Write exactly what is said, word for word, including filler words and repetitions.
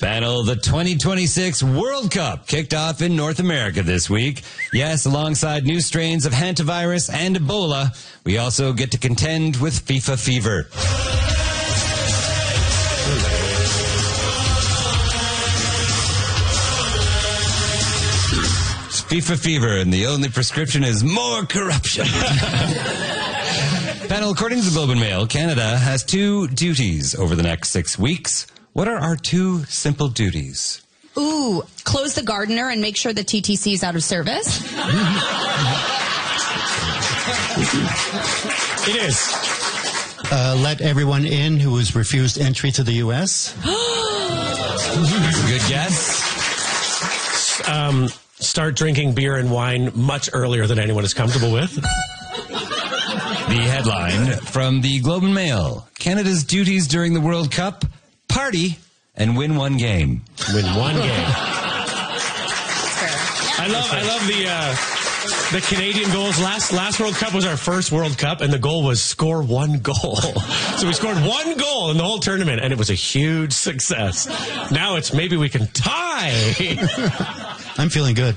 Panel, the twenty twenty-six World Cup kicked off in North America this week. Yes, alongside new strains of hantavirus and Ebola, we also get to contend with FIFA fever. It's FIFA fever, and the only prescription is more corruption. Panel, according to the Globe and Mail, Canada has two duties over the next six weeks. What are our two simple duties? Ooh, close the gardener and make sure the T T C is out of service. It is. Uh, let everyone in who was refused entry to the U S. Good guess. Um, start drinking beer and wine much earlier than anyone is comfortable with. The headline from the Globe and Mail: Canada's duties during the World Cup: party and win one game. Win one game. I love, I love the uh, the Canadian goals. Last last World Cup was our first World Cup, and the goal was score one goal. So we scored one goal in the whole tournament, and it was a huge success. Now it's maybe we can tie. I'm feeling good.